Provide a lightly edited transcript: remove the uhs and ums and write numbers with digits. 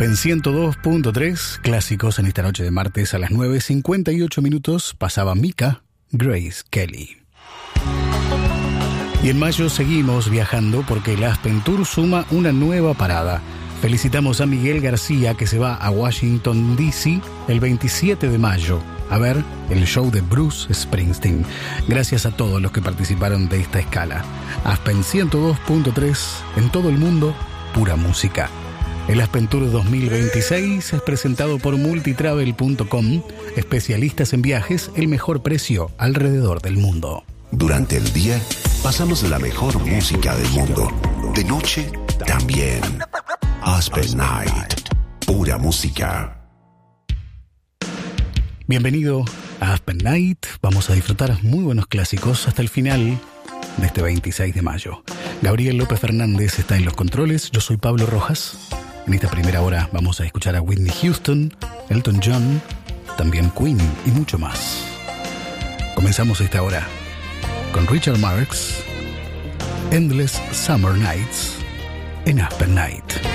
Aspen 102.3, clásicos en esta noche de martes a las 9:58 minutos, pasaba Mika, Grace Kelly. Y en mayo seguimos viajando porque el Aspen Tour suma una nueva parada. Felicitamos a Miguel García, que se va a Washington, D.C. el 27 de mayo a ver el show de Bruce Springsteen. Gracias a todos los que participaron de esta escala. Aspen 102.3, en todo el mundo, pura música. El Aspen Tour 2026 es presentado por multitravel.com, especialistas en viajes, el mejor precio alrededor del mundo. Durante el día pasamos la mejor música del mundo. De noche también. Aspen Night, pura música. Bienvenido a Aspen Night. Vamos a disfrutar muy buenos clásicos hasta el final de este 26 de mayo. Gabriel López Fernández está en los controles. Yo soy Pablo Rojas. En esta primera hora vamos a escuchar a Whitney Houston, Elton John, también Queen y mucho más. Comenzamos esta hora con Richard Marx, Endless Summer Nights en Aspen Night.